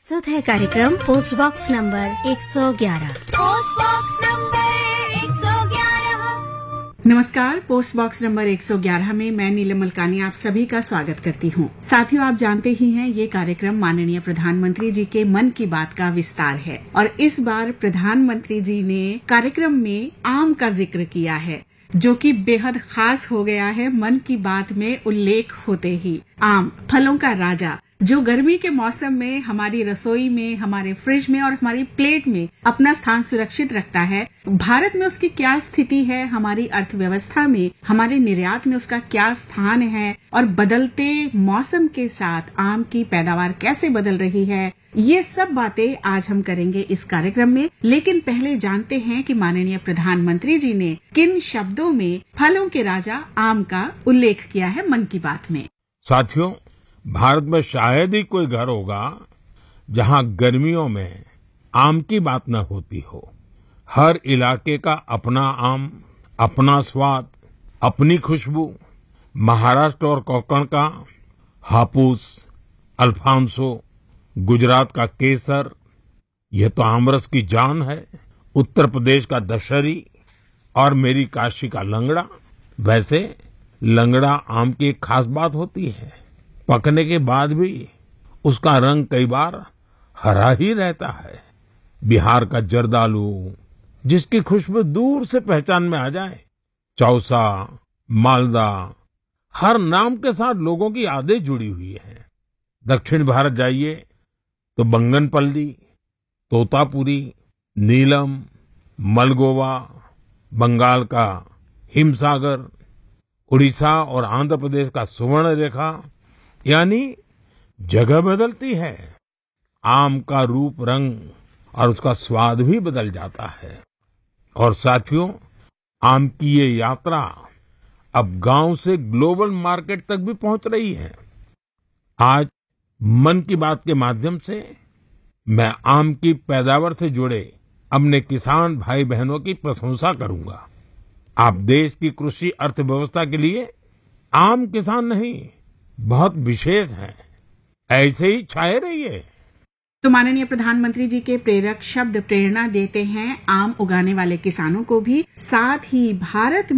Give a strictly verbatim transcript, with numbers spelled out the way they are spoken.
प्रस्तुत है कार्यक्रम पोस्ट बॉक्स नंबर एक सौ ग्यारह। पोस्ट बॉक्स नंबर एक सौ ग्यारह। नमस्कार, पोस्ट बॉक्स नंबर एक सौ ग्यारह में मैं नीलम मलकानी आप सभी का स्वागत करती हूँ। साथियों, आप जानते ही हैं ये कार्यक्रम माननीय प्रधानमंत्री जी के मन की बात का विस्तार है और इस बार प्रधानमंत्री जी ने कार्यक्रम में आम का जिक्र किया है, जो कि बेहद खास हो गया है। मन की बात में उल्लेख होते ही आम, फलों का राजा, जो गर्मी के मौसम में हमारी रसोई में, हमारे फ्रिज में और हमारी प्लेट में अपना स्थान सुरक्षित रखता है। भारत में उसकी क्या स्थिति है, हमारी अर्थव्यवस्था में, हमारे निर्यात में उसका क्या स्थान है और बदलते मौसम के साथ आम की पैदावार कैसे बदल रही है, ये सब बातें आज हम करेंगे इस कार्यक्रम में। लेकिन पहले जानते हैं कि माननीय प्रधानमंत्री जी ने किन शब्दों में फलों के राजा आम का उल्लेख किया है मन की बात में। साथियों, भारत में शायद ही कोई घर होगा जहां गर्मियों में आम की बात न होती हो। हर इलाके का अपना आम, अपना स्वाद, अपनी खुशबू। महाराष्ट्र और कोंकण का हापुस, अल्फांसो, गुजरात का केसर, यह तो आमरस की जान है। उत्तर प्रदेश का दशहरी और मेरी काशी का लंगड़ा। वैसे लंगड़ा आम की एक खास बात होती है, पकने के बाद भी उसका रंग कई बार हरा ही रहता है। बिहार का जर्दालू, जिसकी खुशबू दूर से पहचान में आ जाए। चौसा, मालदा, हर नाम के साथ लोगों की यादें जुड़ी हुई हैं। दक्षिण भारत जाइए तो बंगनपल्ली, तोतापुरी, नीलम, मलगोवा, बंगाल का हिमसागर, उड़ीसा और आंध्र प्रदेश का सुवर्ण रेखा, यानी जगह बदलती है, आम का रूप, रंग और उसका स्वाद भी बदल जाता है। और साथियों, आम की ये यात्रा अब गांव से ग्लोबल मार्केट तक भी पहुंच रही है। आज मन की बात के माध्यम से मैं आम की पैदावार से जुड़े अपने किसान भाई बहनों की प्रशंसा करूंगा। आप देश की कृषि अर्थव्यवस्था के लिए आम किसान नहीं, बहुत विशेष हैं। ऐसे ही छाए रहिए। तो माननीय प्रधानमंत्री जी के प्रेरक शब्द प्रेरणा देते हैं आम उगाने वाले किसानों को भी, साथ ही भारत